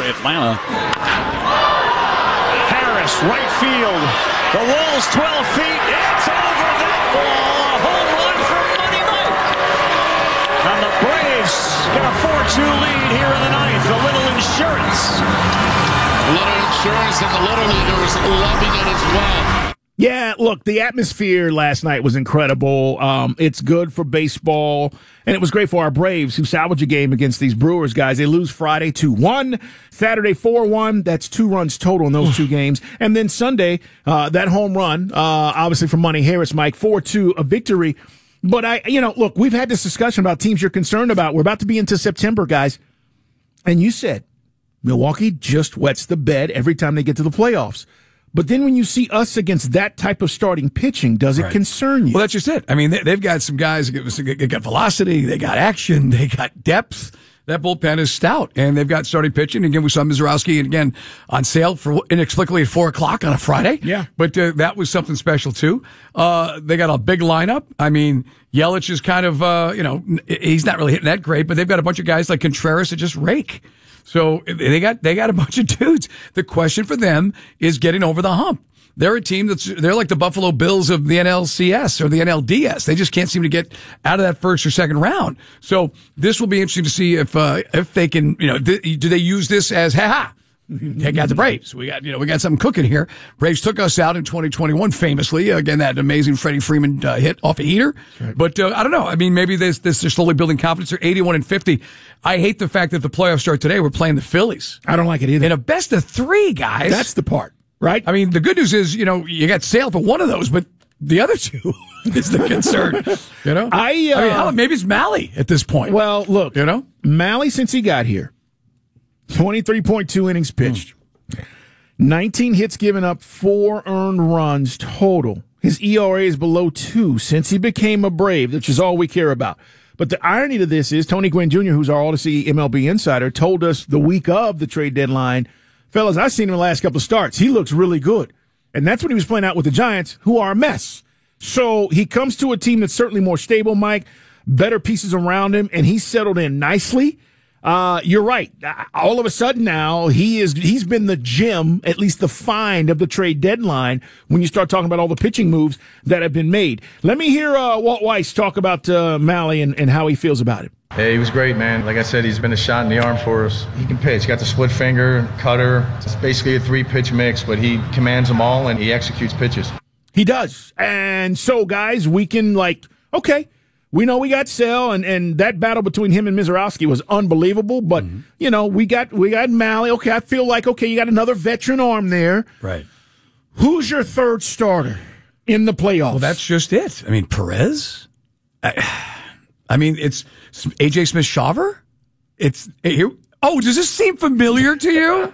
Atlanta. Harris, right field. The wall's 12 feet. It's over that wall. A home run for Money Mike. And the Braves get a 4-2 lead here in the ninth. A little insurance. A little insurance, and the Little Leaguers loving it as well. Yeah, look, the atmosphere last night was incredible. It's good for baseball, and it was great for our Braves, who salvaged a game against these Brewers guys. They lose Friday 2-1, Saturday 4-1. That's 2 runs total in those 2 games. And then Sunday, that home run, obviously from Money Harris, Mike, 4-2, a victory. But look, we've had this discussion about teams you're concerned about. We're about to be into September, guys. And you said Milwaukee just wets the bed every time they get to the playoffs. But then when you see us against that type of starting pitching, does it concern you? Well, that's just it. I mean, they've got some guys that got velocity, they got action, they got depth. That bullpen is stout, and they've got starting pitching. Again, we saw Mizorowski again on sale for inexplicably at 4:00 on a Friday. Yeah. But that was something special, too. They got a big lineup. I mean, Yelich is kind of, he's not really hitting that great, but they've got a bunch of guys like Contreras that just rake. So they got a bunch of dudes. The question for them is getting over the hump. They're a team they're like the Buffalo Bills of the NLCS or the NLDS. They just can't seem to get out of that first or second round. So this will be interesting to see if they can, do they use this as, take out the Braves. We got something cooking here. Braves took us out in 2021 famously. Again, that amazing Freddie Freeman hit off a heater. Right. But I don't know. I mean, maybe they're slowly building confidence. They're 81-50. I hate the fact that the playoffs start today. We're playing the Phillies. I don't like it either. In a best of 3, guys. That's the part, right? I mean, the good news is, you got Sale for one of those, but the other 2 is the concern. Maybe it's Malley at this point. Well, look, Malley, since he got here, 23.2 innings pitched, 19 hits given up, 4 earned runs total. His ERA is below 2 since he became a Brave, which is all we care about. But the irony to this is Tony Gwynn Jr., who's our Odyssey MLB insider, told us the week of the trade deadline, fellas, I've seen him in the last couple of starts. He looks really good. And that's when he was playing out with the Giants, who are a mess. So he comes to a team that's certainly more stable, Mike, better pieces around him, and he's settled in nicely. You're right. All of a sudden now, he's been the gem, at least the find of the trade deadline when you start talking about all the pitching moves that have been made. Let me hear Walt Weiss talk about Malley and how he feels about it. Yeah, he was great, man. Like I said, he's been a shot in the arm for us. He can pitch. He got the split finger, cutter. It's basically a 3-pitch mix, but he commands them all and he executes pitches. He does. And so, guys, we can okay. We know we got Sale, and that battle between him and Mizorowski was unbelievable. But we got Malley. Okay, I feel like you got another veteran arm there. Right. Who's your third starter in the playoffs? Well, that's just it. I mean, Perez. I mean, it's AJ Smith-Shawver. Does this seem familiar to you?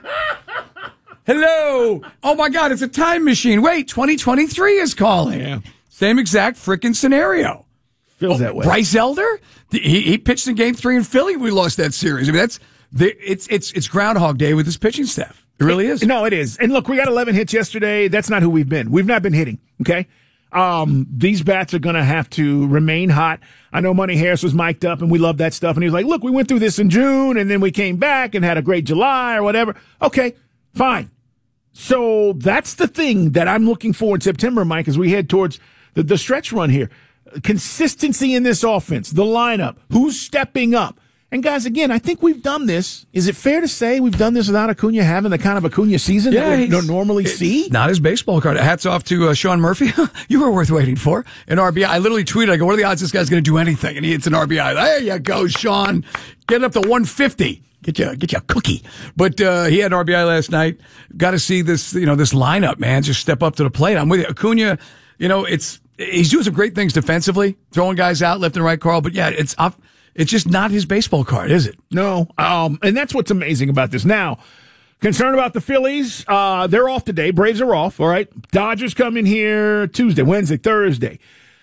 Hello. Oh my God, it's a time machine. Wait, 2023 is calling. Yeah. Same exact freaking scenario. Feels that way. Bryce Elder, he pitched in Game 3 in Philly. We lost that series. I mean, it's Groundhog Day with this pitching staff. It really is. No, it is. And look, we got 11 hits yesterday. That's not who we've been. We've not been hitting. Okay. These bats are going to have to remain hot. I know Money Harris was mic'd up and we love that stuff. And he was like, look, we went through this in June and then we came back and had a great July or whatever. Okay, fine. So that's the thing that I'm looking for in September, Mike, as we head towards the stretch run here. Consistency in this offense, the lineup, who's stepping up. And guys, again, I think we've done this. Is it fair to say we've done this without Acuna having the kind of Acuna season that we don't normally see? Not his baseball card. Hats off to Sean Murphy. You were worth waiting for. An RBI. I literally tweeted, I go, what are the odds this guy's going to do anything? And he hits an RBI. There you go, Sean. Get up to 150. Get you a cookie. But he had an RBI last night. Got to see this, this lineup, man, just step up to the plate. I'm with you. Acuna, he's doing some great things defensively, throwing guys out left and right, Carl. But yeah, it's just not his baseball card, is it? No. And that's what's amazing about this. Now, concerned about the Phillies. They're off today. Braves are off. All right. Dodgers come in here Tuesday, Wednesday, Thursday.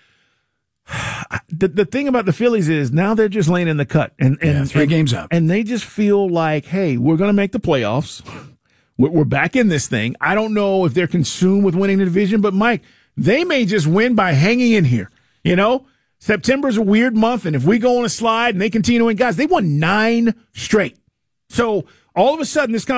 The thing about the Phillies is now they're just laying in the cut and 3 games up, and they just feel like, hey, we're going to make the playoffs. We're back in this thing. I don't know if they're consumed with winning the division, but Mike, they may just win by hanging in here. September's a weird month, and if we go on a slide and they continue to win, guys, they won 9 straight. So all of a sudden, this